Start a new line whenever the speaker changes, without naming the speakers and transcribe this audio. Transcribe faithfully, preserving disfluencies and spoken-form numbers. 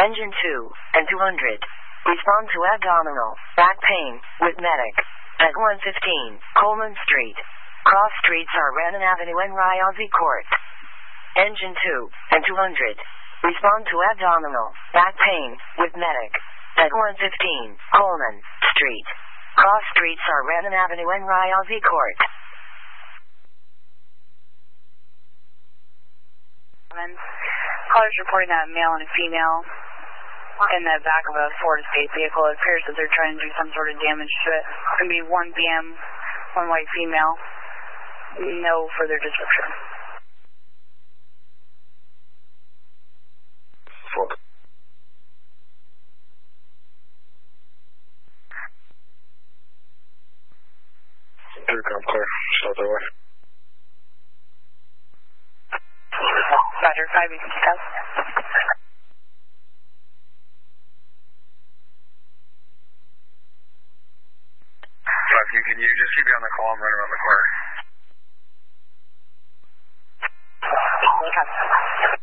Engine two and two hundred. Respond to abdominal back pain with medic at one fifteen Coleman Street. Cross streets are Renan Avenue and Rialzi Court. Engine two and two hundred. Respond to abdominal back pain with medic at one fifteen Coleman Street. Cross streets are Renan Avenue and Rialzi Court.
Callers reporting that male and a female in the back of a Ford Escape vehicle. It appears that they're trying to do some sort of damage to it. It's going to be one B M, one white female. No further description.
Ford. Intercom clear. Start that way.
Roger, five eight six thousand.
Matthew, can you just keep me on the call? I'm right around the corner.
Okay.